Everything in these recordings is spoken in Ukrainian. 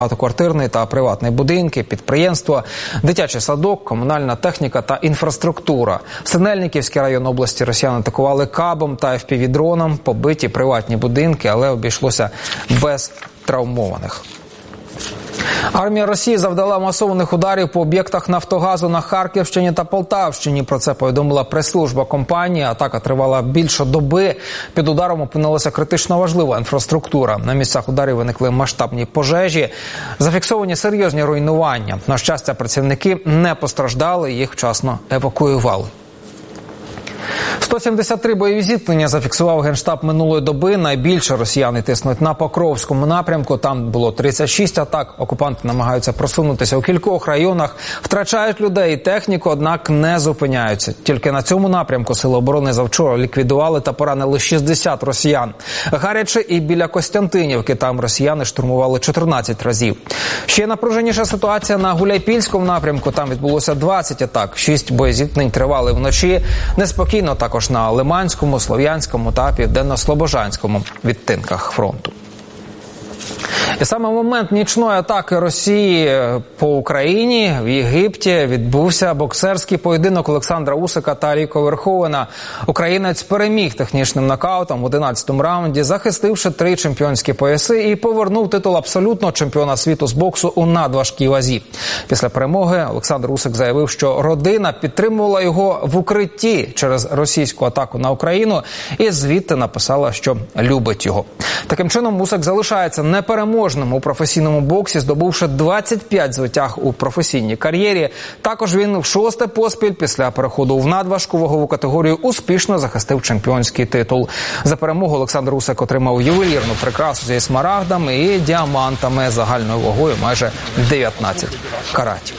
багатоквартирний та приватний будинки, підприємства, дитячий садок, комунальна техніка та інфраструктура. Синельниківський район області росіяни атакували кабом та FPV-дроном, побиті приватні будинки, але обійшлося без травмованих. Армія Росії завдала масованих ударів по об'єктах «Нафтогазу» на Харківщині та Полтавщині. Про це повідомила прес-служба компанії. Атака тривала більше доби. Під ударом опинилася критично важлива інфраструктура. На місцях ударів виникли масштабні пожежі. Зафіксовані серйозні руйнування. На щастя, працівники не постраждали, їх вчасно евакуювали. 173 бойові зіткнення зафіксував Генштаб минулої доби. Найбільше росіяни тиснуть на Покровському напрямку. Там було 36 атак. Окупанти намагаються просунутися у кількох районах. Втрачають людей і техніку, однак не зупиняються. Тільки на цьому напрямку Сили оборони завчора ліквідували та поранили 60 росіян. Гаряче і біля Костянтинівки. Там росіяни штурмували 14 разів. Ще напруженіша ситуація на Гуляйпільському напрямку. Там відбулося 20 атак. 6 боєзіткнень тривали вночі. Неспокійно також на Лиманському, Слов'янському та Південно-Слобожанському відтинках фронту. І саме в момент нічної атаки Росії по Україні в Єгипті відбувся боксерський поєдинок Олександра Усика та Ріко Верховена. Українець переміг технічним нокаутом в 11-му раунді, захистивши 3 чемпіонські пояси і повернув титул абсолютного чемпіона світу з боксу у надважкій вазі. Після перемоги Олександр Усик заявив, що родина підтримувала його в укритті через російську атаку на Україну і звідти написала, що любить його. Таким чином, Усик залишається непереможним у професійному боксі, здобувши 25 звитяг у професійній кар'єрі. Також він в 6-те поспіль після переходу в надважку вагову категорію успішно захистив чемпіонський титул. За перемогу Олександр Усик отримав ювелірну прикрасу зі смарагдами і діамантами загальною вагою майже 19 каратів.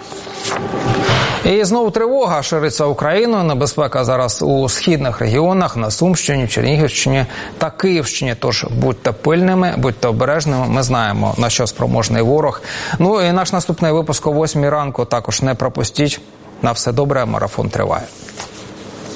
І знову тривога шириться Україною. Небезпека зараз у східних регіонах, на Сумщині, Чернігівщині та Київщині. Тож будьте пильними, будьте обережними. Ми знаємо, на що спроможний ворог. Ну і наш наступний випуск о 8 ранку також не пропустіть. На все добре, марафон триває.